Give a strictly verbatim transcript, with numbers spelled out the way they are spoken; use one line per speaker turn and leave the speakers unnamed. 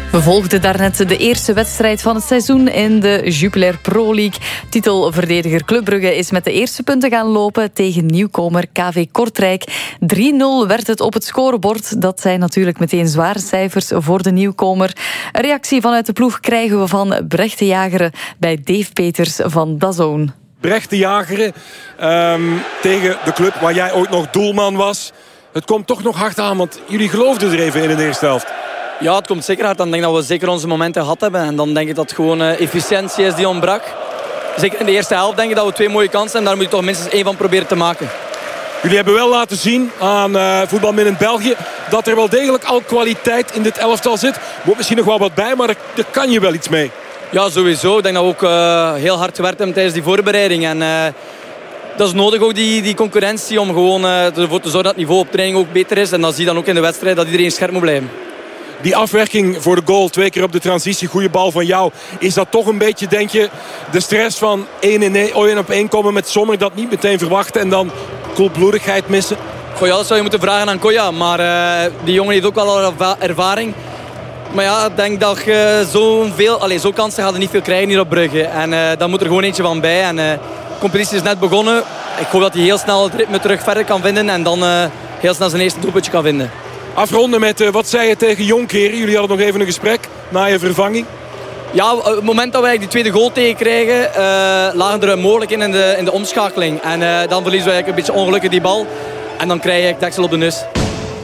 We volgden daarnet de eerste wedstrijd van het seizoen in de Jupiler Pro League. Titelverdediger Club Brugge is met de eerste punten gaan lopen tegen nieuwkomer K V Kortrijk. drie nul werd het op het scorebord. Dat zijn natuurlijk meteen zware cijfers voor de nieuwkomer. Een reactie vanuit de ploeg krijgen we van Brecht de Jageren bij Dave Peters van D A Z N.
Brecht de Jageren um, tegen de club waar jij ooit nog doelman was. Het komt toch nog hard aan, want jullie geloofden er even in in de eerste helft.
Ja, het komt zeker hard. Dan denk ik dat we zeker onze momenten gehad hebben. En dan denk ik dat het gewoon uh, efficiëntie is die ontbrak. Zeker in de eerste helft denk ik dat we twee mooie kansen hebben. Daar moet je toch minstens één van proberen te maken.
Jullie hebben wel laten zien aan uh, voetbalminnend België dat er wel degelijk al kwaliteit in dit elftal zit. Er moet misschien nog wel wat bij, maar daar kan je wel iets mee.
Ja, sowieso. Ik denk dat we ook uh, heel hard gewerkt hebben tijdens die voorbereiding. En uh, dat is nodig ook, die, die concurrentie, om gewoon uh, ervoor te zorgen dat het niveau op training ook beter is. En dan zie je dan ook in de wedstrijd dat iedereen scherp moet blijven.
Die afwerking voor de goal, twee keer op de transitie, goede bal van jou. Is dat toch een beetje, denk je, de stress van één op één komen met Sommer, dat niet meteen verwachten en dan koelbloedigheid missen?
Goh, ja, dat zou je moeten vragen aan Koya. Maar uh, die jongen heeft ook wel al ervaring. Maar ja, ik denk dat je zoveel, allez, zo kansen gaat er niet veel krijgen hier op Brugge. En uh, dan moet er gewoon eentje van bij. En uh, de competitie is net begonnen. Ik hoop dat hij heel snel het ritme terug verder kan vinden. En dan uh, heel snel zijn eerste doelpuntje kan vinden.
Afronden met, uh, wat zei je tegen Jonkeren? Jullie hadden nog even een gesprek na je vervanging.
Ja, op het moment dat wij die tweede goal tegenkrijgen, uh, lagen er mogelijk in in de, in de omschakeling. En uh, dan verliezen wij een beetje ongelukkig die bal. En dan krijg ik deksel op de neus.